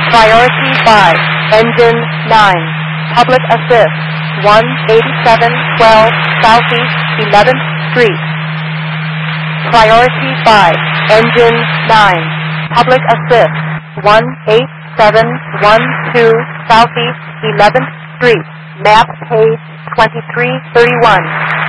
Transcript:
Priority 5, Engine 9, Public Assist, 18712 Southeast 11th Street. Priority 5, Engine 9, Public Assist, 18712 Southeast 11th Street, map page 2331.